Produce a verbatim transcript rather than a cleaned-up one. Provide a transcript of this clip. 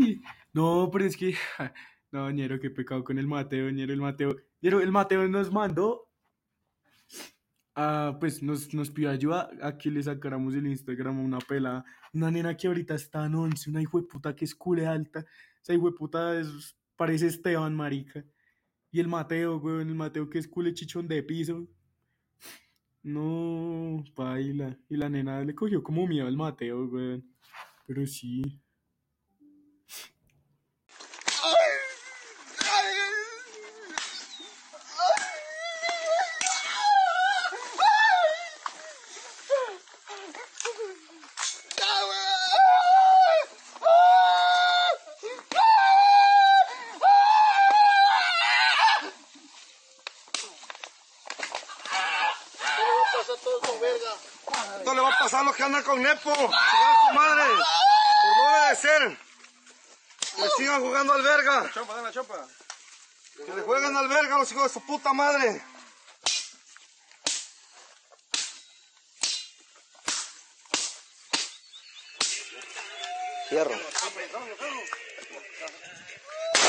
No, pero es que, no, ñero, qué pecado con el Mateo, ñero, el Mateo. Ñero, el Mateo nos mandó, a, pues nos, nos pidió ayuda a que le sacáramos el Instagram a una pelada. Una nena que ahorita está en once, una hijueputa que es cule alta. Esa hijueputa es, parece Esteban, marica. Y el Mateo, weón, el Mateo que es cule chichón de piso. No, paila. Y la nena le cogió como miedo al Mateo, weón. Pero sí. Esto le va a pasar a los que andan con Nepo, a su madre, por no obedecer. Que le sigan jugando al verga. La chopa, la chopa. Que le jueguen al verga los hijos de su puta madre. Fierro.